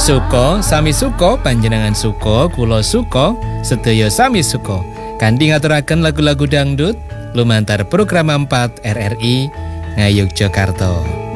Suka, sami suka, panjenengan suka, kula suka, sedaya sami suka. Kanthi ngaturaken lagu-lagu dangdut lumantar program 4 RRI Ngayogyakarta.